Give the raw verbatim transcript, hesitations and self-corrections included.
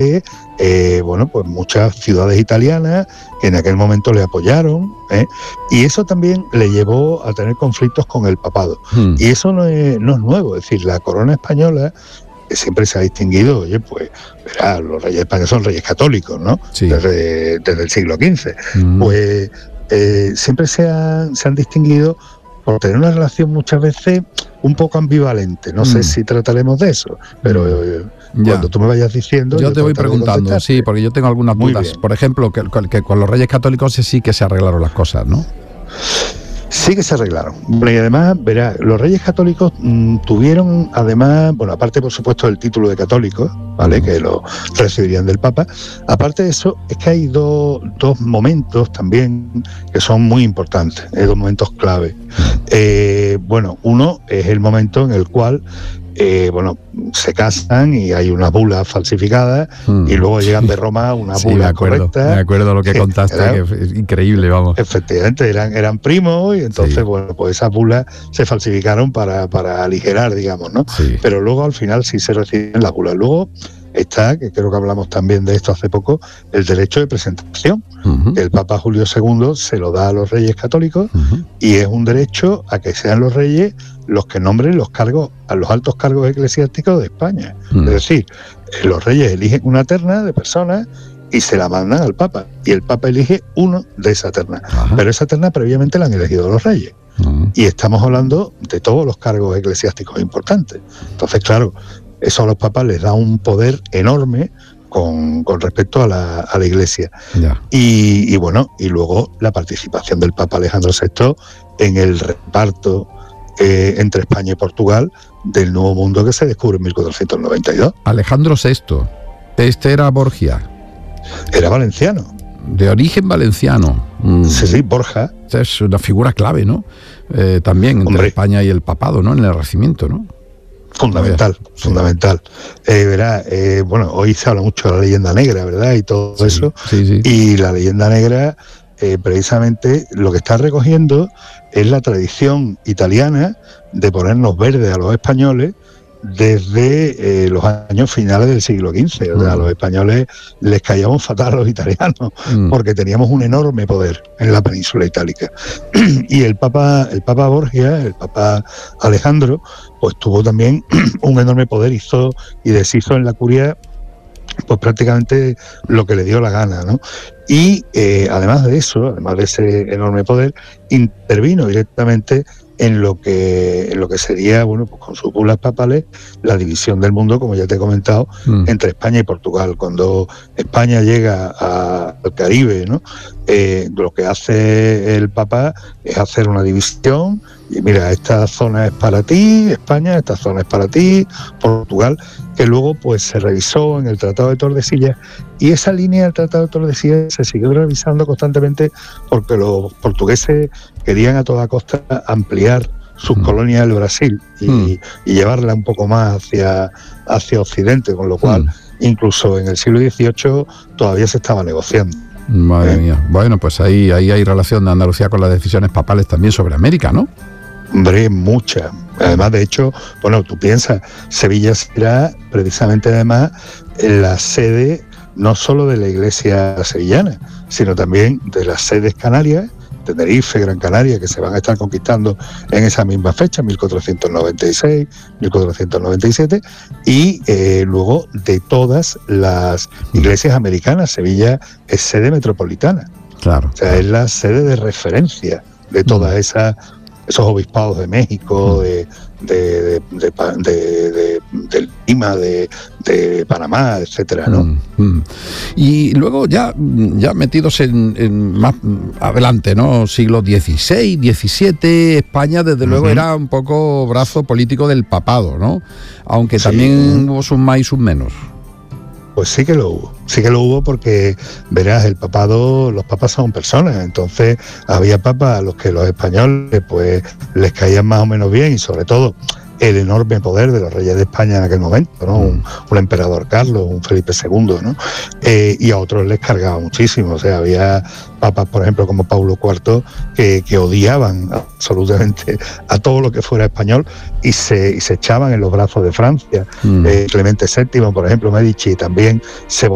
que, eh, bueno, pues muchas ciudades italianas que en aquel momento le apoyaron, ¿eh? Y eso también le llevó a tener conflictos con el papado. Hmm. Y eso no es, no es nuevo, es decir, la corona española, que siempre se ha distinguido, oye, pues, verá, los reyes españoles son reyes católicos, ¿no? Sí. Desde, desde el siglo quince. Mm. Pues eh, siempre se han, se han distinguido por tener una relación muchas veces un poco ambivalente. No mm. sé si trataremos de eso, pero eh, cuando tú me vayas diciendo... Yo, yo te voy preguntando, sí, porque yo tengo algunas Muy dudas. Bien. Por ejemplo, que, que con los reyes católicos sí que se arreglaron las cosas, ¿no? Sí que se arreglaron. Bueno, y además, verá, los reyes católicos mmm, tuvieron, además, bueno, aparte por supuesto del título de católicos, ¿vale? Uh-huh. Que lo recibirían del Papa. Aparte de eso, es que hay dos, dos momentos también que son muy importantes, eh, dos momentos clave. Eh, bueno, uno es el momento en el cual Eh, bueno, se casan y hay una bula falsificada mm. y luego llegan de Roma una sí, bula me acuerdo, correcta. Me acuerdo lo que contaste, era, que es increíble, vamos. Efectivamente, eran, eran primos y entonces, sí. bueno, pues esas bulas se falsificaron para, para aligerar, digamos, ¿no? Sí. Pero luego al final sí se reciben las bulas. Luego está, que creo que hablamos también de esto hace poco, el derecho de presentación. Uh-huh. El Papa Julio segundo se lo da a los reyes católicos uh-huh. y es un derecho a que sean los reyes los que nombren los cargos, a los altos cargos eclesiásticos de España. Uh-huh. Es decir, los reyes eligen una terna de personas y se la mandan al Papa. Y el Papa elige uno de esa terna. Uh-huh. Pero esa terna previamente la han elegido los reyes. Uh-huh. Y estamos hablando de todos los cargos eclesiásticos importantes. Entonces, claro, eso a los papas les da un poder enorme con, con respecto a la, a la Iglesia. Yeah. Y, y bueno, y luego la participación del Papa Alejandro sexto en el reparto eh, entre España y Portugal del Nuevo Mundo que se descubre en mil cuatrocientos noventa y dos. Alejandro sexto, este era Borgia. Era valenciano. De origen valenciano. Mm. Sí, sí, Borja. Es una figura clave, ¿no? Eh, también entre Hombre. España y el papado, ¿no? En el Renacimiento, ¿no? Fundamental, sí. fundamental. Eh, verá, eh, bueno, hoy se habla mucho de la leyenda negra, ¿verdad? Y todo sí, eso. Sí, sí. Y la leyenda negra, eh, precisamente, lo que está recogiendo es la tradición italiana de ponernos verdes a los españoles desde eh, los años finales del siglo quince. O sea, mm. a los españoles les caíamos fatal a los italianos mm. porque teníamos un enorme poder en la península itálica. Y el Papa, el Papa Borgia, el Papa Alejandro, pues tuvo también un enorme poder, hizo y deshizo en la curia pues prácticamente lo que le dio la gana, ¿no? Y eh, además de eso, además de ese enorme poder, intervino directamente en lo que en lo que sería, bueno, pues con sus bulas papales, la división del mundo, como ya te he comentado, mm. entre España y Portugal. Cuando España llega a, al Caribe, ¿no? Eh, lo que hace el Papa es hacer una división y mira, esta zona es para ti, España, esta zona es para ti, Portugal, que luego pues se revisó en el Tratado de Tordesillas, y esa línea del Tratado de Tordesillas se siguió revisando constantemente porque los portugueses querían a toda costa ampliar sus mm. colonias del Brasil y, mm. y llevarla un poco más hacia, hacia Occidente, con lo cual mm. incluso en el siglo dieciocho todavía se estaba negociando. Madre ¿Eh? mía. Bueno, pues ahí, ahí hay relación de Andalucía con las decisiones papales también sobre América, ¿no? Hombre, mucha. Además, de hecho, bueno, tú piensas, Sevilla será precisamente además la sede no solo de la iglesia sevillana, sino también de las sedes canarias, Tenerife, Gran Canaria, que se van a estar conquistando en esa misma fecha, mil cuatrocientos noventa y seis, mil cuatrocientos noventa y siete, y eh, luego de todas las iglesias americanas. Sevilla es sede metropolitana. Claro. O sea, es la sede de referencia de todas esas esos obispados de México, de, de, de, de, de, de, de Lima, de, de Panamá, etcétera, ¿no? Mm, mm. Y luego ya, ya metidos en, en más adelante, ¿no? Siglo dieciséis, diecisiete, España desde uh-huh. luego era un poco brazo político del papado, ¿no? Aunque sí. también hubo sus más y sus menos. Pues sí que lo hubo, sí que lo hubo porque, verás, el papado, los papas son personas, entonces había papas a los que los españoles pues les caían más o menos bien, y sobre todo el enorme poder de los reyes de España en aquel momento, ¿no? Un, un emperador Carlos, un Felipe segundo, ¿no? Eh, y a otros les cargaba muchísimo. O sea, había papas, por ejemplo, como Paulo cuarto, que, que odiaban absolutamente a todo lo que fuera español y se, y se echaban en los brazos de Francia. Mm. Eh, Clemente séptimo, por ejemplo, Medici, también se